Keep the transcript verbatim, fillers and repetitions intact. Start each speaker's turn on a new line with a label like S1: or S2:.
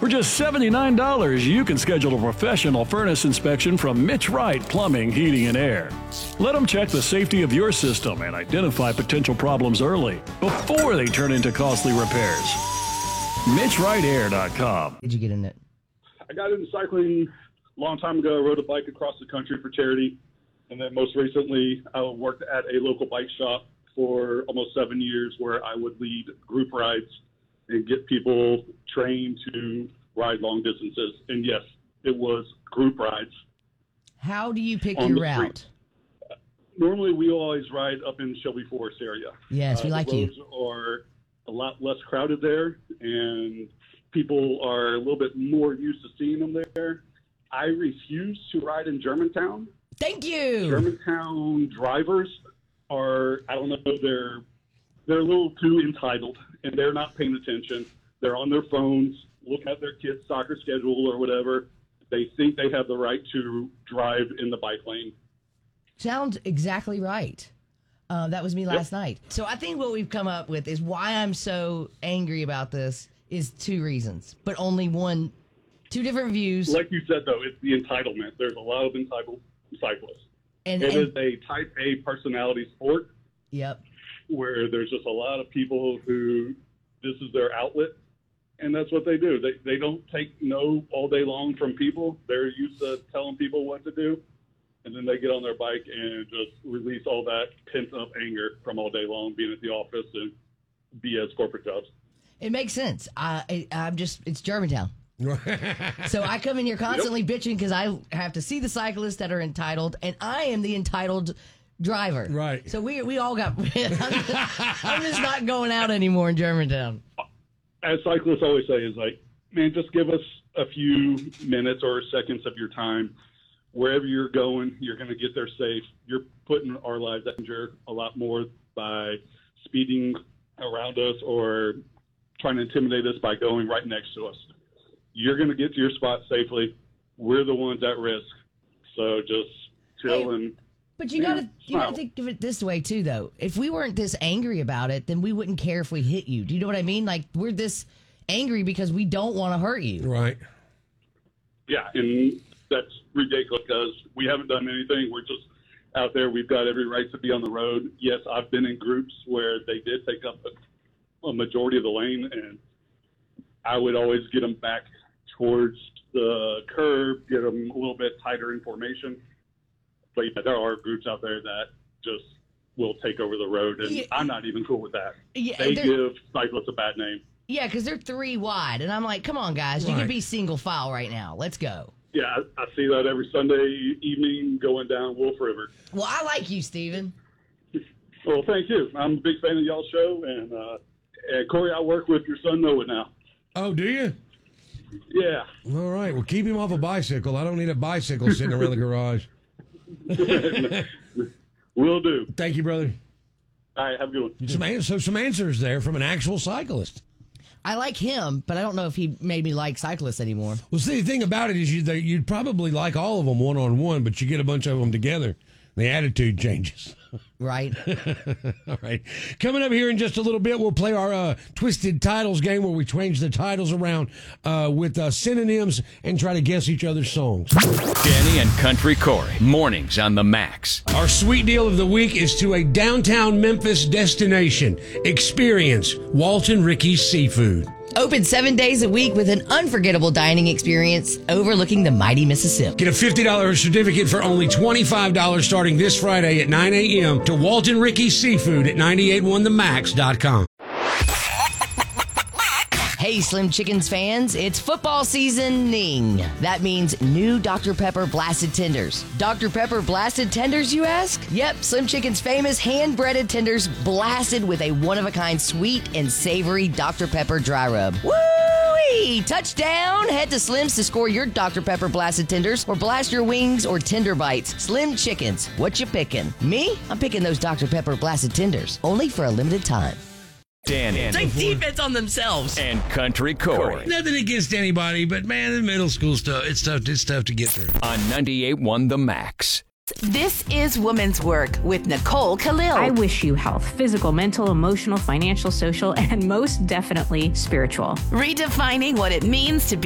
S1: For just seventy-nine dollars, you can schedule a professional furnace inspection from Mitch Wright Plumbing, Heating, and Air. Let them check the safety of your system and identify potential problems early before they turn into costly repairs. Mitch Wright Air dot com.
S2: Did you get in it?
S3: I got into cycling a long time ago. I rode a bike across the country for charity. And then most recently, I worked at a local bike shop for almost seven years where I would lead group rides and get people trained to ride long distances. And yes, it was group rides.
S2: How do you pick your route?
S3: Street. Normally, we always ride up in Shelby Forest area.
S2: Yes, we uh, like
S3: the
S2: you.
S3: roads are a lot less crowded there, and people are a little bit more used to seeing them there. I refuse to ride in Germantown.
S2: Thank you.
S3: Germantown drivers are, I don't know, they're they're a little too entitled, and they're not paying attention. They're on their phones, looking at their kids' soccer schedule or whatever. They think they have the right to drive in the bike lane.
S2: Sounds exactly right. Uh, that was me last
S3: Yep.
S2: night. So I think what we've come up with is why I'm so angry about this is two reasons, but only one, two different views.
S3: Like you said, though, it's the entitlement. There's a lot of entitled cyclists.
S2: And,
S3: it
S2: and,
S3: is a type A personality sport.
S2: Yep.
S3: Where there's just a lot of people who this is their outlet, and that's what they do. They they don't take no all day long from people. They're used to telling people what to do, and then they get on their bike and just release all that pent-up anger from all day long being at the office and B S corporate jobs.
S2: It makes sense. I, I I'm just it's Germantown. So I come in here constantly yep. bitching because I have to see the cyclists that are entitled, and I am the entitled driver.
S4: Right.
S2: So we we all got. I'm just, I'm just not going out anymore in Germantown.
S3: As cyclists always say, is like, man, just give us a few minutes or seconds of your time. Wherever you're going, you're going to get there safe. You're putting our lives at danger a lot more by speeding around us or trying to intimidate us by going right next to us. You're going to get to your spot safely. We're the ones at risk. So just chill hey. and
S2: But you gotta you gotta think of it this way too, though. If we weren't this angry about it, then we wouldn't care if we hit you. Do you know what I mean? Like we're this angry because we don't want to hurt you.
S4: Right.
S3: Yeah, and that's ridiculous because we haven't done anything. We're just out there. We've got every right to be on the road. Yes, I've been in groups where they did take up a, a majority of the lane, and I would always get them back towards the curb, get them a little bit tighter in formation. But yeah, there are groups out there that just will take over the road, and yeah. I'm not even cool with that. Yeah, they give cyclists a bad name.
S2: Yeah, because they're three wide, and I'm like, come on, guys, right. You can be single file right now. Let's go.
S3: Yeah, I, I see that every Sunday evening going down Wolf River.
S2: Well, I like you, Steven.
S3: Well, thank you. I'm a big fan of y'all's show, and, uh, and Corey, I work with your son Noah now.
S4: Oh, do you?
S3: Yeah.
S4: All right. Well, keep him off a bicycle. I don't need a bicycle sitting around the garage.
S3: Will do.
S4: Thank you, brother.
S3: All right, have a good one.
S4: Some, so some answers there from an actual cyclist.
S2: I like him, but I don't know if he made me like cyclists anymore.
S4: Well, see, the thing about it is you, they, you'd probably like all of them one-on-one, but you get a bunch of them together, the attitude changes.
S2: Right.
S4: All right. Coming up here in just a little bit, we'll play our uh, Twisted Titles game where we change the titles around uh, with uh, synonyms and try to guess each other's songs.
S5: Danny and Country Corey, mornings on the Max.
S4: Our sweet deal of the week is to a downtown Memphis destination. Experience Walton Ricky's Seafood.
S2: Open seven days a week with an unforgettable dining experience overlooking the mighty Mississippi.
S4: Get a fifty dollars certificate for only twenty-five dollars starting this Friday at nine a.m. to Walton Ricky's Seafood at nine eight one the max dot com.
S2: Hey, Slim Chickens fans, it's football seasoning. That means new Doctor Pepper Blasted Tenders. Doctor Pepper Blasted Tenders, you ask? Yep, Slim Chickens' famous hand-breaded tenders blasted with a one-of-a-kind sweet and savory Doctor Pepper dry rub. Woo-wee! Touchdown! Head to Slim's to score your Doctor Pepper Blasted Tenders or blast your wings or tender bites. Slim Chickens, what you picking? Me? I'm picking those Doctor Pepper Blasted Tenders, only for a limited time.
S5: Danny.
S2: Take defense on themselves.
S5: And Country Corey.
S4: Nothing against anybody, but man, the middle school stuff, it's tough, it's tough to get through.
S5: On ninety-eight one The Max.
S6: This is Woman's Work with Nicole Khalil.
S7: I wish you health, physical, mental, emotional, financial, social, and most definitely spiritual.
S6: Redefining what it means to be